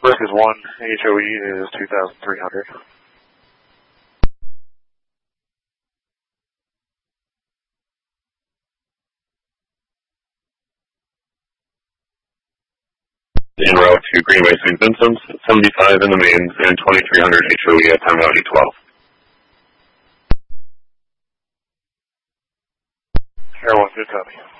Brick is 1, HOE is 2,300. En route to Greenway St. Vincent, 75 in the mains, and 2300 HOE at timeout 812. Air 1, good copy.